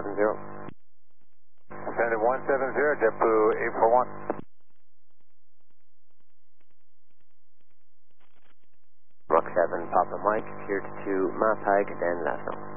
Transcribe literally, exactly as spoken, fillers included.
seven zero. Alternative one seven zero, JetBlue eight four one. Rock seven, Papa Mike, cleared to Mass High, Cadet National.